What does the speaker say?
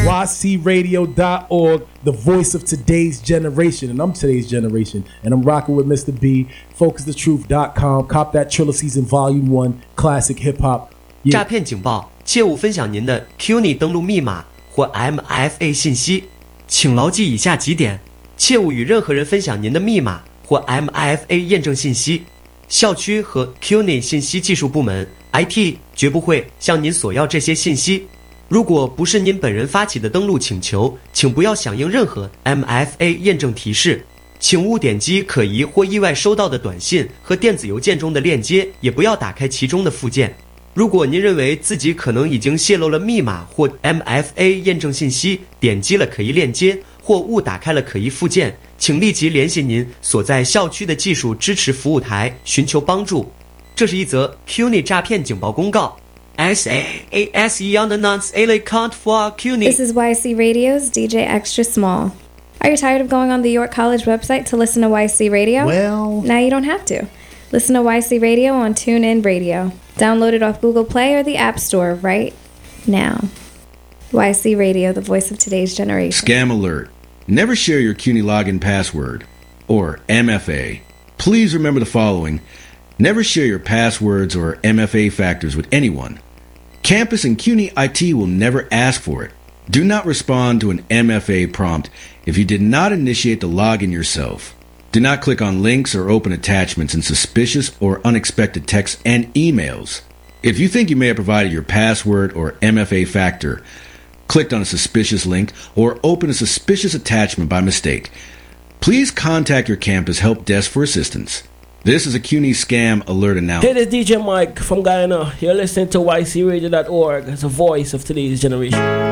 YCRadio.org, the voice of today's generation. And I'm today's generation. And I'm rocking with Mr. B. FocusTheTruth.com. Cop that Triller Season Volume 1 Classic Hip Hop. 诈骗警报，切勿分享您的 CUNY 登录密码或 MFA 信息。请牢记以下几点：切勿与任何人分享您的密码或 MFA 验证信息。校区和 CUNY 信息技术部门 IT 绝不会向您索要这些信息。如果不是您本人发起的登录请求，请不要响应任何 MFA 验证提示。请勿点击可疑或意外收到的短信和电子邮件中的链接，也不要打开其中的附件。如果您认为自己可能已经泄露了密码或 MFA 验证信息，点击了可疑链接或误打开了可疑附件，请立即联系您所在校区的技术支持服务台寻求帮助。这是一则 CUNY 诈骗警报公告。SAS Young Nuns A account for CUNY. This is YC Radio's DJ Extra Small. Are you tired of going on the York College website to listen to YC Radio? Well, now you don't have to. Listen to YC Radio on TuneIn Radio. Download it off Google Play or the App Store right now. YC Radio, the voice of today's generation. Scam alert. Never share your CUNY login password, or MFA. Please remember the following. Never share your passwords or MFA factors with anyone. Campus and CUNY IT will never ask for it. Do not respond to an MFA prompt if you did not initiate the login yourself. Do not click on links or open attachments in suspicious or unexpected texts and emails. If you think you may have provided your password or MFA factor, clicked on a suspicious link, or opened a suspicious attachment by mistake, please contact your campus help desk for assistance. This is a CUNY Scam Alert announcement. Hey, this is DJ Mike from Guyana. You're listening to YCRadio.org, the voice of today's generation.